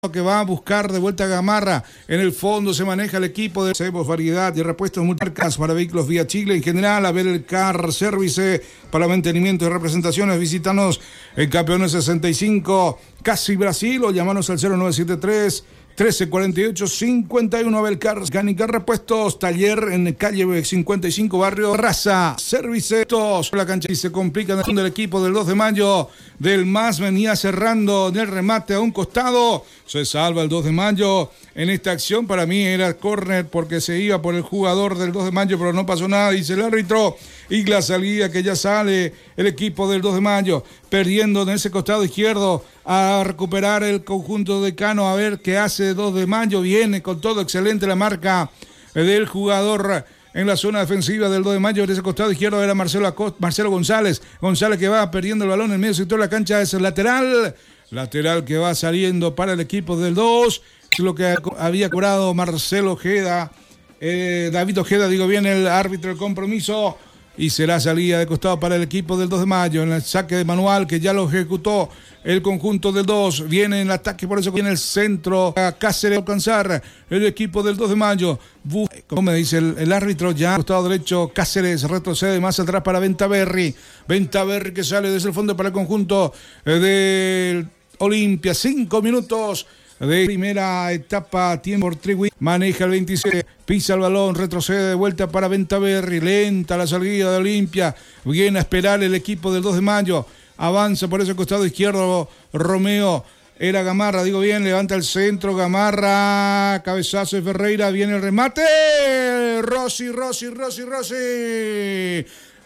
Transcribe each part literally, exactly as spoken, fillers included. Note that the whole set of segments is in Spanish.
que va a buscar de vuelta a Gamarra. En el fondo se maneja el equipo de Cebos, variedad y repuestos multimarcas para vehículos vía Chile en general. A ver el Car Service para mantenimiento y representaciones. Visítanos en Campeones sesenta y cinco, casi Brasil, o llamanos al cero nueve siete tres, trece cuarenta y ocho, cincuenta y uno. Belcar, Mecánica, Repuestos, taller en calle cincuenta y cinco, barrio Raza. Servicios, la cancha y se complica en el equipo del dos de mayo. Del M A S venía cerrando en el remate a un costado. Se salva el dos de mayo. En esta acción para mí era córner porque se iba por el jugador del dos de mayo, pero no pasó nada, dice el árbitro. Y la salida que ya sale el equipo del dos de mayo, perdiendo en ese costado izquierdo a recuperar el conjunto de Cano. A ver qué hace dos de mayo. Viene con todo excelente la marca del jugador en la zona defensiva del dos de mayo. De ese costado izquierdo era Marcelo, Acosta, Marcelo González. González que va perdiendo el balón en el medio sector de la cancha. Es el lateral. Lateral que va saliendo para el equipo del dos. Es lo que había cobrado Marcelo Ojeda. Eh, David Ojeda, digo bien, el árbitro del compromiso. Y será salida de costado para el equipo del dos de mayo. En el saque de manual que ya lo ejecutó el conjunto del dos. Viene en el ataque, por eso viene el centro. A Cáceres alcanzar el equipo del dos de mayo. Como me dice el, el árbitro, ya costado derecho. Cáceres retrocede más atrás para Ventaverri. Ventaverri que sale desde el fondo para el conjunto del Olimpia. Cinco minutos de primera etapa, tiempo por Trigui, maneja el veintisiete, pisa el balón, retrocede de vuelta para Ventaverri, lenta la salida de Olimpia, viene a esperar el equipo del dos de mayo, avanza por ese costado izquierdo Romeo, era Gamarra, digo bien, levanta el centro, Gamarra, cabezazo de Ferreira, viene el remate, Rossi, Rossi, Rossi, Rossi,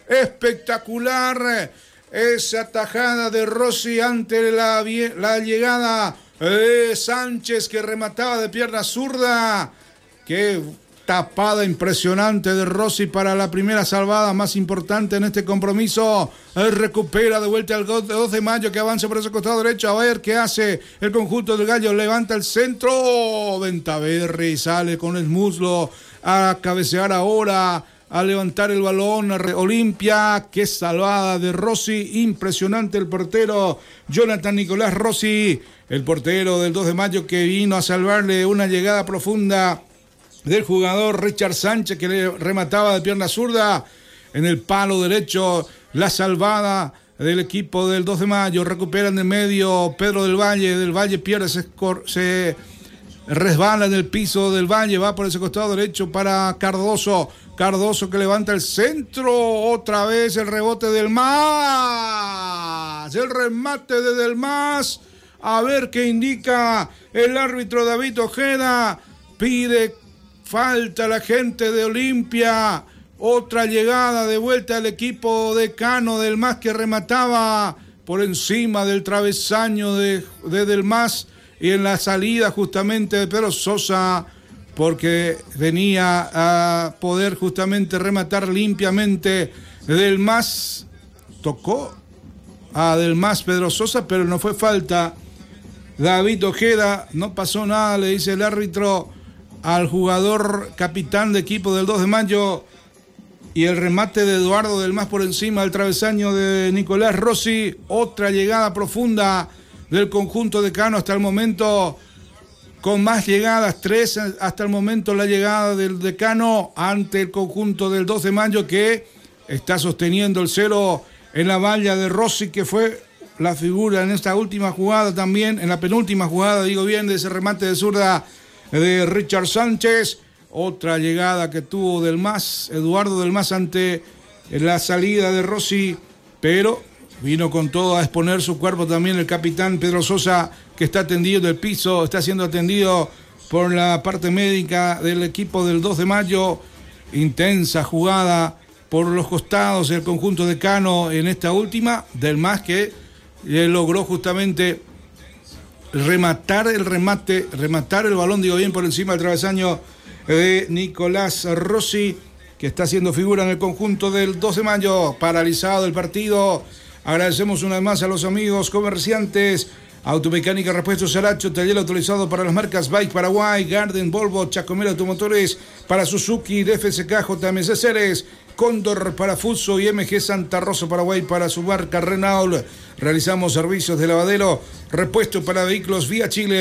espectacular esa tajada de Rossi ante la, la llegada Eh, Sánchez, que remataba de pierna zurda. Qué tapada impresionante de Rossi para la primera salvada más importante en este compromiso. Él recupera de vuelta al dos de mayo, que avanza por ese costado derecho. A ver qué hace el conjunto del Gallo. Levanta el centro. Ventaverri sale con el muslo a cabecear ahora, a levantar el balón. Olimpia, qué salvada de Rossi, impresionante el portero Jonathan Nicolás Rossi, el portero del dos de mayo, que vino a salvarle una llegada profunda del jugador Richard Sánchez, que le remataba de pierna zurda en el palo derecho. La salvada del equipo del dos de mayo, recuperan en medio Pedro del Valle, del Valle pierde, se, se resbala en el piso del Valle, va por ese costado derecho para Cardoso, Cardoso que levanta el centro, otra vez el rebote del M A S, el remate de del M A S, a ver qué indica el árbitro David Ojeda, pide falta a la gente de Olimpia, otra llegada de vuelta al equipo de Cano, del M A S que remataba por encima del travesaño de, de del M A S, y en la salida justamente de Pedro Sosa, porque venía a poder justamente rematar limpiamente del M A S, tocó a del M A S Pedro Sosa, pero no fue falta. David Ojeda, no pasó nada, le dice el árbitro al jugador capitán de equipo del dos de mayo, y el remate de Eduardo del M A S por encima del travesaño de Nicolás Rossi. Otra llegada profunda del conjunto de Cano hasta el momento, con más llegadas, tres hasta el momento la llegada del Decano ante el conjunto del dos de mayo, que está sosteniendo el cero en la valla de Rossi, que fue la figura en esta última jugada también, en la penúltima jugada, digo bien, de ese remate de zurda de Richard Sánchez. Otra llegada que tuvo del M A S, Eduardo del M A S, ante la salida de Rossi, pero vino con todo a exponer su cuerpo también el capitán Pedro Sosa, que está atendido del piso, está siendo atendido por la parte médica del equipo del dos de mayo. Intensa jugada por los costados el conjunto de Cano en esta última, del M A S que le logró justamente rematar el remate, rematar el balón, digo bien, por encima del travesaño de Nicolás Rossi, que está haciendo figura en el conjunto del dos de mayo. Paralizado el partido. Agradecemos una vez más a los amigos comerciantes Automecánica Repuestos Saracho, taller autorizado para las marcas Bike Paraguay, Garden, Volvo, Chacomel Automotores, para Suzuki, D F C K, J M C Ceres, Cóndor para Fuso y M G Santa Rosa Paraguay para su marca Renault. Realizamos servicios de lavadero, repuesto para vehículos vía Chile.